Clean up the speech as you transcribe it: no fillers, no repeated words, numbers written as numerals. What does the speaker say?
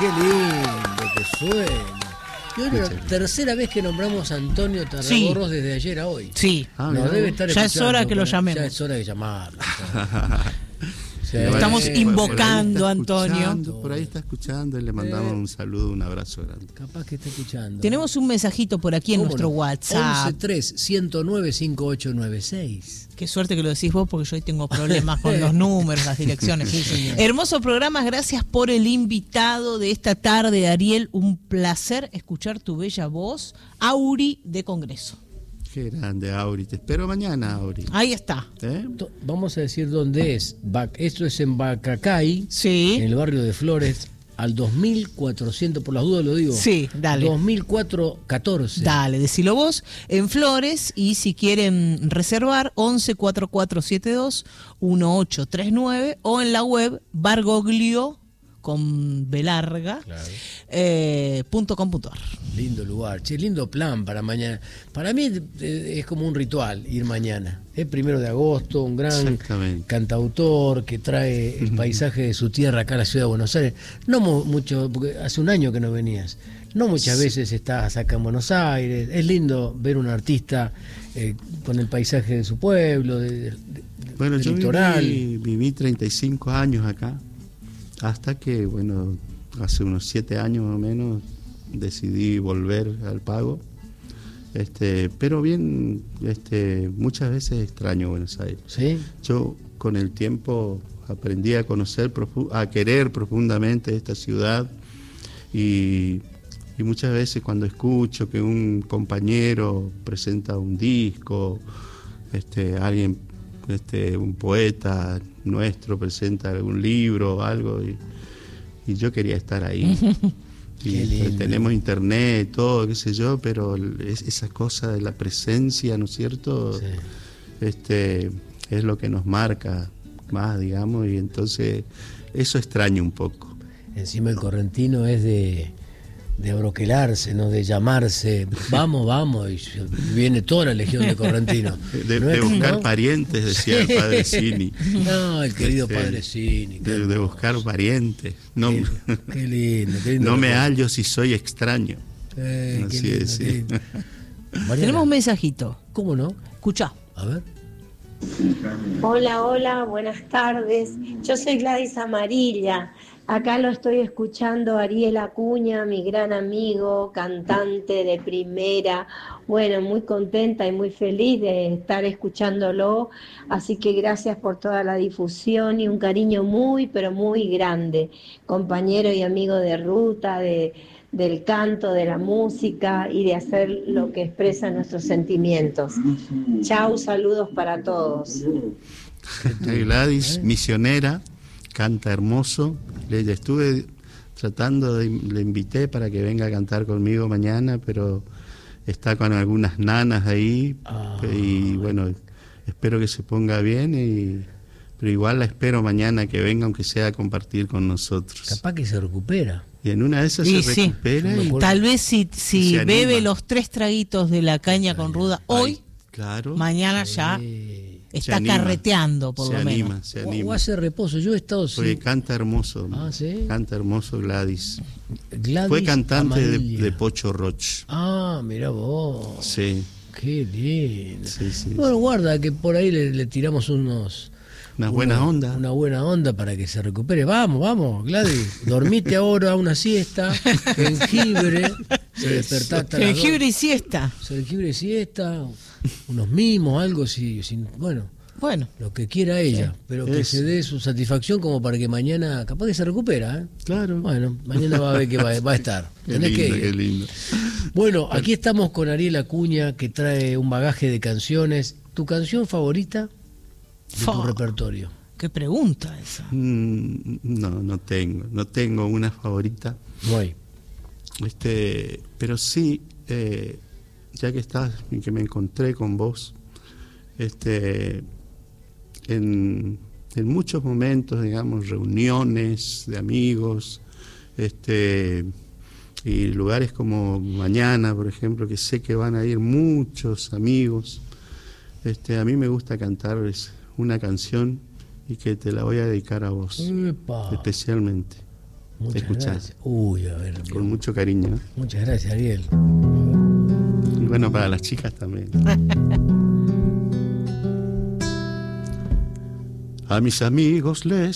qué lindo que suena. Y hoy es la tercera vez que nombramos a Antonio Tarragorros desde ayer a hoy. Sí. Nos debe estar ya es hora que lo llamemos. Ya es hora de llamarlo. Estamos invocando a Antonio. Por ahí está escuchando y le mandamos un saludo, un abrazo grande. Capaz que está escuchando. Tenemos un mensajito por aquí en nuestro WhatsApp. 1131095896. Qué suerte que lo decís vos, porque yo hoy tengo problemas con los números, las direcciones. Sí, hermoso programa, gracias por el invitado de esta tarde, Ariel. Un placer escuchar tu bella voz. Auri de Congreso. Qué grande, Auri. Te espero mañana, Auri. Ahí está. Vamos a decir dónde es. Esto es en Bacacay, sí, en el barrio de Flores, al 2400, por las dudas lo digo. Sí, dale. 2414. Dale, decilo vos. En Flores, y si quieren reservar, 114472-1839 o en la web Bargoglio con B larga, claro. .com.ar. Lindo lugar, che, lindo plan para mañana. Para mí es como un ritual ir mañana. Es 1 de agosto, un gran cantautor que trae el paisaje de su tierra acá a la ciudad de Buenos Aires. No mucho, porque hace un año que no venías. No muchas veces estás acá en Buenos Aires. Es lindo ver un artista con el paisaje de su pueblo, del litoral. Yo viví 35 años acá. Hasta que, bueno, hace unos 7 años más o menos decidí volver al Pago. Pero bien, muchas veces extraño Buenos Aires. ¿Sí? Yo con el tiempo aprendí a conocer, a querer profundamente esta ciudad y muchas veces cuando escucho que un compañero presenta un disco, alguien, un poeta nuestro presenta un libro o algo y yo quería estar ahí. Y tenemos internet, todo, qué sé yo, pero esa cosa de la presencia, ¿no es cierto? Sí. Es lo que nos marca más, digamos, y entonces eso extraño un poco. Encima el correntino es de abroquelarse, ¿no? De llamarse, vamos, y viene toda la legión de correntinos. De buscar parientes, decía el padre Cini. No, el querido padre Cini. De buscar parientes. No, qué lindo. No me hallo si soy extraño. Así es. Tenemos un mensajito. ¿Cómo no? Escuchá. A ver. Hola, buenas tardes. Yo soy Gladys Amarilla. Acá lo estoy escuchando Ariel Acuña, mi gran amigo, cantante de primera. Bueno, muy contenta y muy feliz de estar escuchándolo. Así que gracias por toda la difusión y un cariño muy, pero muy grande. Compañero y amigo de ruta, del canto, de la música y de hacer lo que expresa nuestros sentimientos. Chau, saludos para todos. Gladys, misionera, canta hermoso. Le estuve tratando le invité para que venga a cantar conmigo mañana, pero está con algunas nanas ahí y bueno, espero que se ponga bien, pero igual la espero mañana que venga, aunque sea a compartir con nosotros. Capaz que se recupera. Y en una de esas se recupera. Y tal vez si bebe los 3 traguitos de la caña con ruda hoy, claro, mañana ya está carreteando, por lo menos. Se anima. O hace reposo. Yo he estado Porque canta hermoso. ¿sí? Canta hermoso Gladys. Fue cantante de Pocho Roch. Mirá vos. Sí. Qué lindo. Sí. Bueno, guarda que por ahí le tiramos una buena onda para que se recupere. Vamos, Gladys. Dormite ahora una siesta, jengibre, se despertá. Jengibre y siesta. Jengibre y siesta, unos mimos, algo bueno, lo que quiera ella, pero que se dé su satisfacción como para que mañana, capaz que se recupera, ¿eh? Claro. Bueno, mañana va a ver que va a estar. Qué lindo. Bueno, aquí estamos con Ariel Acuña, que trae un bagaje de canciones. ¿Tu canción favorita de tu repertorio? Qué pregunta esa. No tengo una favorita. No hay. Pero sí, ya que que me encontré con vos, en muchos momentos, digamos, reuniones de amigos, y lugares como mañana, por ejemplo, que sé que van a ir muchos amigos, a mí me gusta cantarles una canción y que te la voy a dedicar a vos. ¡Epa! Especialmente. escuchar. Gracias. Uy, a ver. Con mucho cariño, ¿no? Muchas gracias, Ariel. Y bueno, para las chicas también. A mis amigos les